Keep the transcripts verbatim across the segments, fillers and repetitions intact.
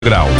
graus.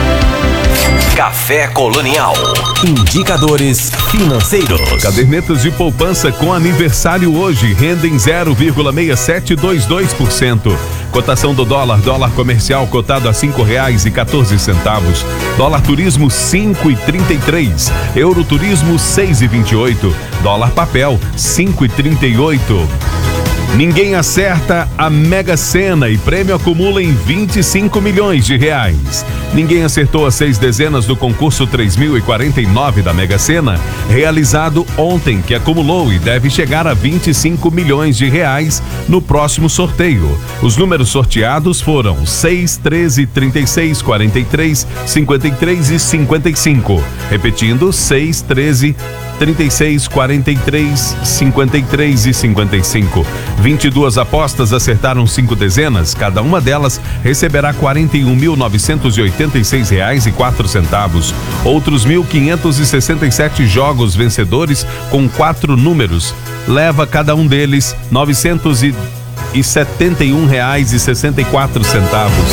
Café Colonial. Indicadores financeiros. Cadernetas de poupança com aniversário hoje rendem zero vírgula seis sete dois dois por cento. Cotação do dólar, dólar comercial cotado a cinco reais e quatorze centavos. Dólar turismo cinco e trinta e três. Euro turismo seis e vinte e oito. Dólar papel cinco e trinta e oito. Ninguém acerta a Mega Sena e prêmio acumula em vinte e cinco milhões de reais. Ninguém acertou as seis dezenas do concurso três mil e quarenta e nove da Mega Sena, realizado ontem, que acumulou e deve chegar a vinte e cinco milhões de reais no próximo sorteio. Os números sorteados foram seis, treze, trinta e seis, quarenta e três, cinquenta e três e cinquenta e cinco. Repetindo, seis, treze, trinta e seis, quarenta e três, cinquenta e três e cinquenta e cinco. vinte e duas apostas acertaram cinco dezenas, cada uma delas receberá quarenta e um mil novecentos e oitenta e seis reais e quatro centavos. Outros mil quinhentos e sessenta e sete jogos vencedores com quatro números. Leva cada um deles novecentos e setenta e um reais e sessenta e quatro centavos.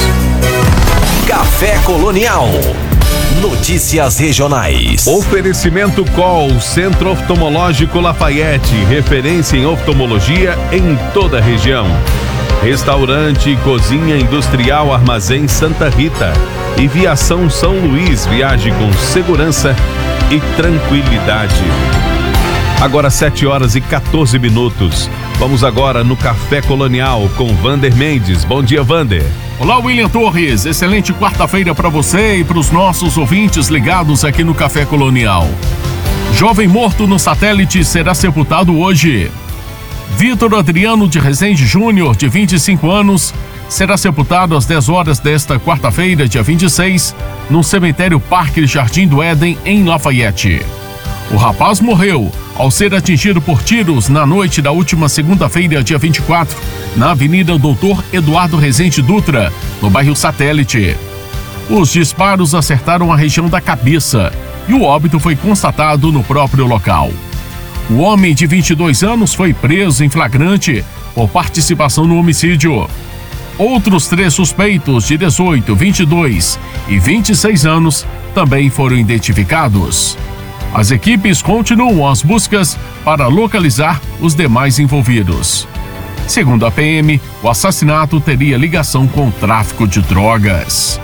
Café Colonial. Notícias regionais. Oferecimento C O L, Centro Oftalmológico Lafayette, referência em oftalmologia em toda a região. Restaurante e Cozinha Industrial Armazém Santa Rita e Viação São Luís, viaje com segurança e tranquilidade. Agora sete horas e quatorze minutos. Vamos agora no Café Colonial com Vander Mendes. Bom dia, Vander. Olá, William Torres. Excelente quarta-feira para você e para os nossos ouvintes ligados aqui no Café Colonial. Jovem morto no satélite será sepultado hoje. Vitor Adriano de Rezende Júnior, de vinte e cinco anos, será sepultado às dez horas desta quarta-feira, dia vinte e seis, no cemitério Parque Jardim do Éden, em Lafayette. O rapaz morreu ao ser atingido por tiros na noite da última segunda-feira, dia vinte e quatro, na Avenida Doutor Eduardo Rezende Dutra, no bairro Satélite. Os disparos acertaram a região da cabeça e o óbito foi constatado no próprio local. O homem de vinte e dois anos foi preso em flagrante por participação no homicídio. Outros três suspeitos de dezoito, vinte e dois e vinte e seis anos também foram identificados. As equipes continuam as buscas para localizar os demais envolvidos. Segundo a P M, o assassinato teria ligação com o tráfico de drogas.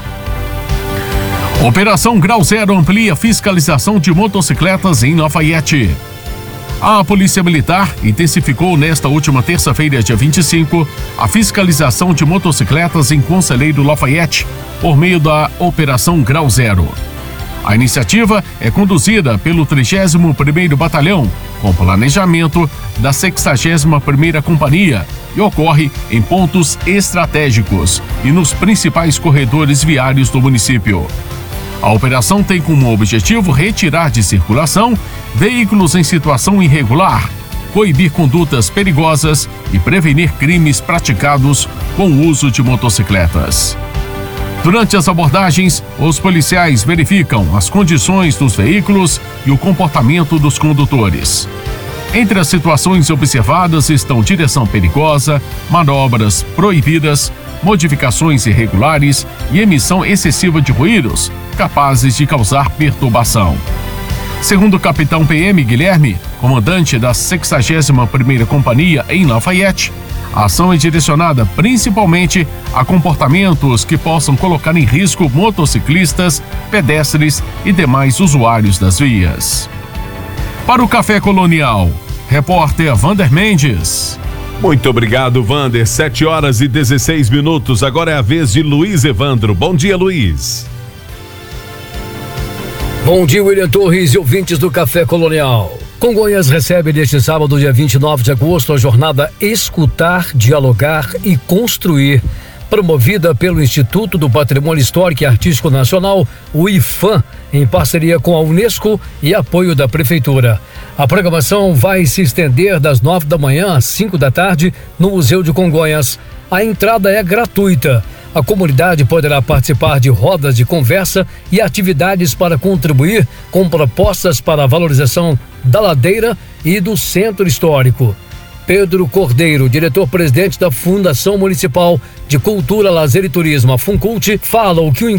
Operação Grau Zero amplia fiscalização de motocicletas em Lafayette. A Polícia Militar intensificou nesta última terça-feira, dia vinte e cinco, a fiscalização de motocicletas em Conselheiro Lafayette por meio da Operação Grau Zero. A iniciativa é conduzida pelo trigésimo primeiro Batalhão, com planejamento da sexagésima primeira Companhia, e ocorre em pontos estratégicos e nos principais corredores viários do município. A operação tem como objetivo retirar de circulação veículos em situação irregular, coibir condutas perigosas e prevenir crimes praticados com o uso de motocicletas. Durante as abordagens, os policiais verificam as condições dos veículos e o comportamento dos condutores. Entre as situações observadas estão direção perigosa, manobras proibidas, modificações irregulares e emissão excessiva de ruídos, capazes de causar perturbação. Segundo o capitão P M Guilherme, comandante da sexagésima primeira Companhia em Lafayette, a ação é direcionada principalmente a comportamentos que possam colocar em risco motociclistas, pedestres e demais usuários das vias. Para o Café Colonial, repórter Vander Mendes. Muito obrigado, Vander. sete horas e dezesseis minutos. Agora é a vez de Luiz Evandro. Bom dia, Luiz. Bom dia, William Torres e ouvintes do Café Colonial. Congonhas recebe neste sábado, dia vinte e nove de agosto, a jornada Escutar, Dialogar e Construir, promovida pelo Instituto do Patrimônio Histórico e Artístico Nacional, o IFAM, em parceria com a Unesco e apoio da Prefeitura. A programação vai se estender das nove da manhã às cinco da tarde no Museu de Congonhas. A entrada é gratuita. A comunidade poderá participar de rodas de conversa e atividades para contribuir com propostas para a valorização da ladeira e do centro histórico. Pedro Cordeiro, diretor-presidente da Fundação Municipal de Cultura, Lazer e Turismo, a Funcult, fala o que o